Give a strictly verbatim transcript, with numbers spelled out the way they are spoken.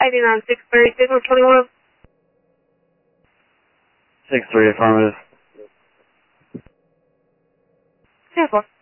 I D nine six three, signal twenty-one. six three, affirmative. ten four.